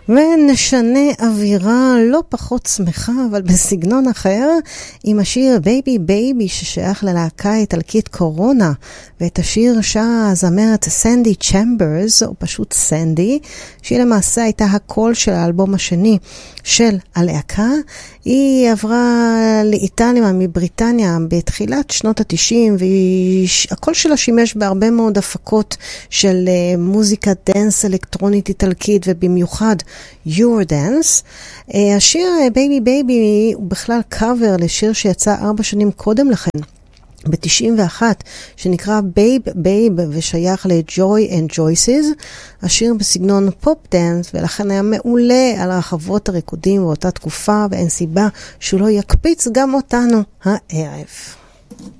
ונשנה אווירה לא פחות שמחה, אבל בסגנון אחר, עם השיר בייבי בייבי ששייך ללהקה איטלקית קורונה, ואת השיר שרה הזמרת סנדי צ'מברס, או פשוט סנדי, שהיא למעשה הייתה הקול של האלבום השני של הלהקה. היא עברה לאיטליה מבריטניה בתחילת שנות ה-90, והקול שלה שימש בהרבה מאוד הפקות של מוזיקה דנס אלקטרונית איטלקית, ובמיוחד Eurodance. השיר בייבי בייבי הוא בכלל קאבר לשיר שיצא 4 שנים קודם לכן, ב-91, שנקרא בייב בייב ושייך ל-Joy and Joyces. השיר בסגנון פופ דנס, ולכן היה מעולה על רחבות הריקודים באותה תקופה, ואין סיבה שהוא לא יקפיץ גם אותנו הערב.